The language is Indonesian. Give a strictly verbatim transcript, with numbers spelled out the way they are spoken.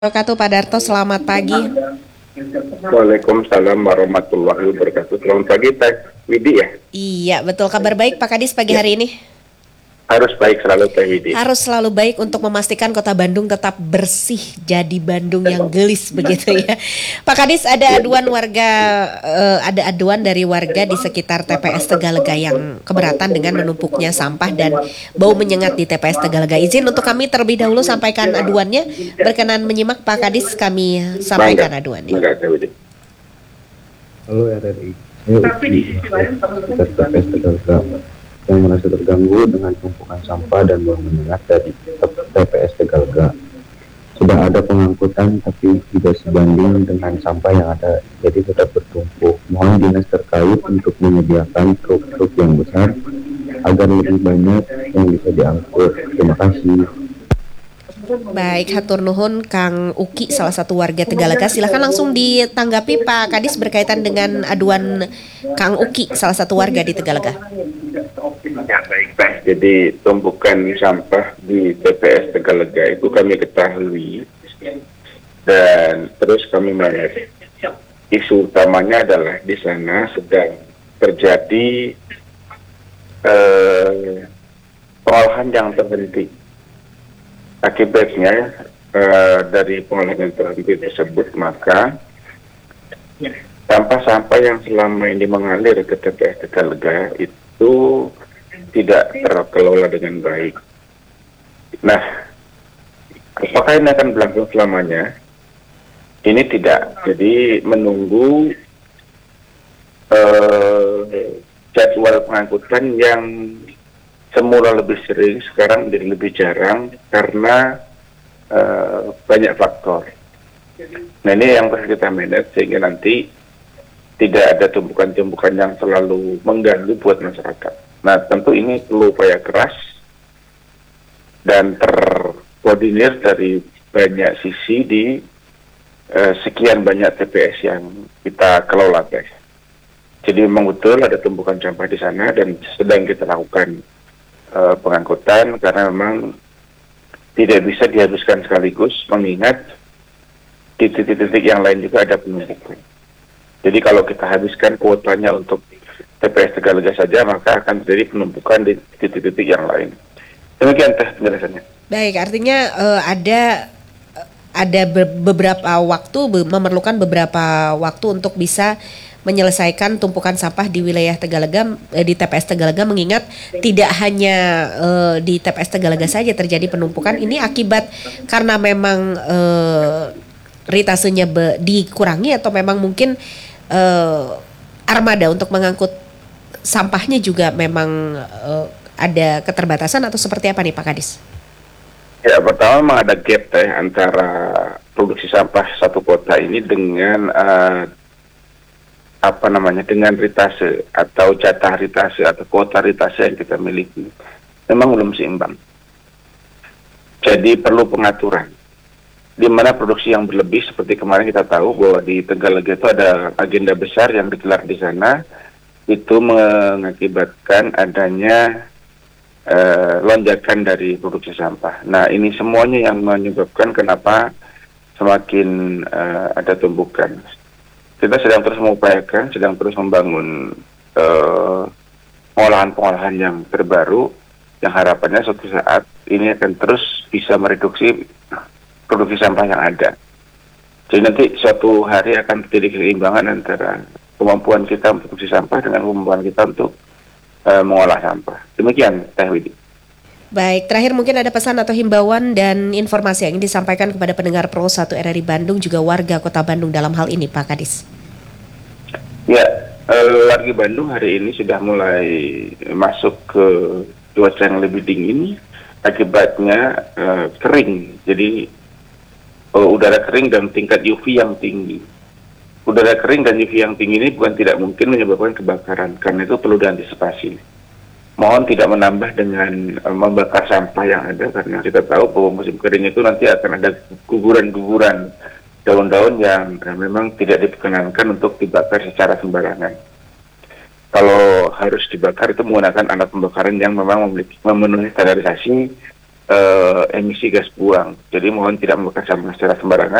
Wabarakatuh Pak Darto, selamat pagi. Waalaikumsalam warahmatullahi wabarakatuh. Selamat pagi Teh Widi ya. Iya, betul. Kabar baik Pak Kadis pagi Ya, hari ini? harus baik selalu Teh Widi. Harus selalu baik untuk memastikan kota Bandung tetap bersih, jadi Bandung yang gelis begitu ya. Pak Kadis, ada Ya, aduan betul. warga, eh, ada aduan dari warga di sekitar T P S Tegalega yang keberatan dengan menumpuknya sampah dan bau menyengat di T P S Tegalega. Izin untuk kami terlebih dahulu sampaikan aduannya. Berkenan menyimak Pak Kadis, kami Bangga, sampaikan aduannya. bangga Teh Widi. Halo R R I, saya Uki, sekitar T P S Tegalega yang merasa terganggu dengan tumpukan sampah dan bau menyengat dari T P S Tegalega. Sudah ada pengangkutan tapi tidak sebanding dengan sampah yang ada, jadi tetap bertumpuk. Mohon dinas terkait untuk menyediakan truk-truk yang besar agar lebih banyak yang bisa diangkut. Terima kasih. Baik, hatur nuhun Kang Uki, salah satu warga Tegalega. Silahkan langsung ditanggapi Pak Kadis berkaitan dengan aduan Kang Uki, salah satu warga di Tegalega. Ya baik Teh. Jadi tumpukan sampah di T P S Tegalega itu kami ketahui dan terus kami melihat isu utamanya adalah di sana sedang terjadi eh, pengolahan yang terhenti. Akibatnya eh, dari pengolahan yang terhenti tersebut, maka sampah-sampah yang selama ini mengalir ke T P S Tegalega itu tidak terkelola dengan baik. Nah, apakah ini akan berlangsung selamanya? Ini tidak. Jadi menunggu eh, jadwal pengangkutan yang semula lebih sering, sekarang menjadi lebih jarang karena uh, banyak faktor. Nah ini yang harus kita manage sehingga nanti tidak ada tumpukan-tumpukan yang selalu mengganggu buat masyarakat. Nah tentu ini perlu upaya keras dan terkoordinir dari banyak sisi di uh, sekian banyak T P S yang kita kelola, guys. Jadi memang betul ada tumpukan sampah di sana dan sedang kita lakukan Uh, pengangkutan karena memang tidak bisa dihabiskan sekaligus, mengingat di titik-titik yang lain juga ada penumpukan. Jadi kalau kita habiskan kuotanya untuk T P S Tegalega saja, maka akan terjadi penumpukan di titik-titik yang lain. Demikian Teh penjelasannya. Baik, artinya eh, ada ada be- beberapa waktu be- memerlukan beberapa waktu untuk bisa menyelesaikan tumpukan sampah di wilayah Tegalega, eh, di T P S Tegalega, mengingat tidak hanya eh, di T P S Tegalega saja terjadi penumpukan. Ini akibat karena memang eh, ritasenya be- dikurangi atau memang mungkin eh, armada untuk mengangkut sampahnya juga memang eh, ada keterbatasan atau seperti apa nih Pak Kadis? Ya, pertama memang ada gap Teh antara produksi sampah satu kota ini dengan uh, apa namanya dengan ritase atau jatah ritase atau kuota ritase yang kita miliki memang belum seimbang. Jadi perlu pengaturan. Di mana produksi yang berlebih seperti kemarin kita tahu bahwa di Tegalega itu ada agenda besar yang digelar di sana, itu mengakibatkan adanya uh, lonjakan dari produksi sampah. Nah ini semuanya yang menyebabkan kenapa semakin uh, ada tumpukan. Kita sedang terus mengupayakan, sedang terus membangun uh, pengolahan-pengolahan yang terbaru, yang harapannya suatu saat ini akan terus bisa mereduksi produksi sampah yang ada. Jadi nanti suatu hari akan terjadi keseimbangan antara kemampuan kita untuk produksi sampah dengan kemampuan kita untuk uh, mengolah sampah. Demikian, Teh Widi. Baik, terakhir mungkin ada pesan atau himbauan dan informasi yang ingin disampaikan kepada pendengar Pro satu R R I Bandung juga warga Kota Bandung dalam hal ini, Pak Kadis. Ya, eh, warga Bandung hari ini sudah mulai masuk ke cuaca yang lebih dingin, akibatnya eh, kering. Jadi eh, udara kering dan tingkat U V yang tinggi. Udara kering dan U V yang tinggi ini bukan tidak mungkin menyebabkan kebakaran, karena itu perlu diantisipasi. Mohon tidak menambah dengan uh, membakar sampah yang ada, karena kita tahu bahwa musim kering itu nanti akan ada guguran-guguran daun-daun yang uh, memang tidak diperkenankan untuk dibakar secara sembarangan. Kalau harus dibakar itu menggunakan alat pembakaran yang memang memiliki memenuhi standarisasi eh, emisi gas buang. Jadi mohon tidak membuang sampah secara sembarangan.